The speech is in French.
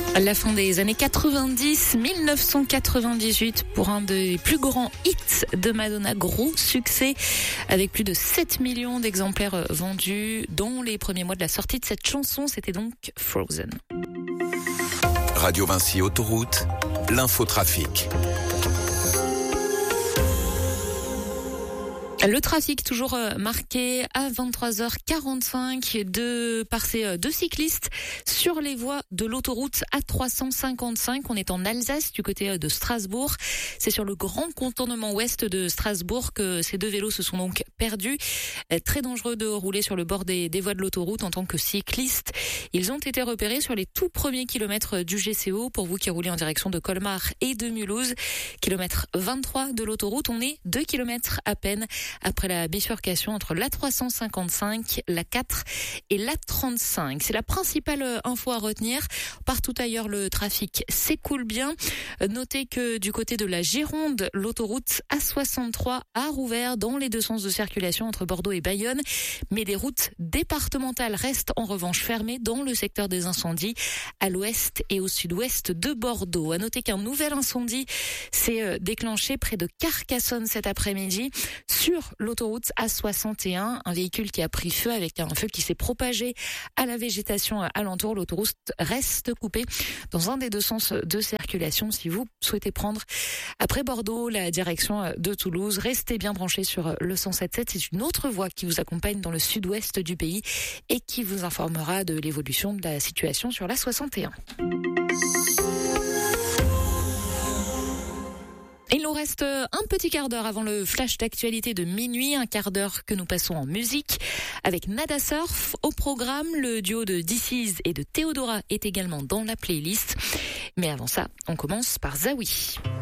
À la fin des années 90, 1998, pour un des plus grands hits de Madonna, gros succès avec plus de 7 millions d'exemplaires vendus dans les premiers mois de la sortie de cette chanson, c'était donc Frozen. Radio Vinci Autoroute, l'infotrafic. Le trafic toujours marqué à 23h45 par ces deux cyclistes sur les voies de l'autoroute A355. On est en Alsace du côté de Strasbourg. C'est sur le grand contournement ouest de Strasbourg que ces deux vélos se sont donc perdus. Très dangereux de rouler sur le bord des voies de l'autoroute en tant que cyclistes. Ils ont été repérés sur les tout premiers kilomètres du GCO. Pour vous qui roulez en direction de Colmar et de Mulhouse, kilomètre 23 de l'autoroute, on est 2 kilomètres à peine après la bifurcation entre l'A355, l'A4 et l'A35. C'est la principale info à retenir. Partout ailleurs, le trafic s'écoule bien. Notez que du côté de la Gironde, l'autoroute A63 a rouvert dans les deux sens de circulation entre Bordeaux et Bayonne. Mais les routes départementales restent en revanche fermées dans le secteur des incendies à l'ouest et au sud-ouest de Bordeaux. À noter qu'un nouvel incendie s'est déclenché près de Carcassonne cet après-midi sur l'autoroute A61, un véhicule qui a pris feu avec un feu qui s'est propagé à la végétation alentour. L'autoroute reste coupée dans un des deux sens de circulation si vous souhaitez prendre après Bordeaux la direction de Toulouse. Restez bien branchés sur le 107.7. C'est une autre voie qui vous accompagne dans le sud-ouest du pays et qui vous informera de l'évolution de la situation sur la 61. Il nous reste un petit quart d'heure avant le flash d'actualité de minuit, un quart d'heure que nous passons en musique avec Nada Surf. Au programme, le duo de DC's et de Théodora est également dans la playlist. Mais avant ça, on commence par Zawi.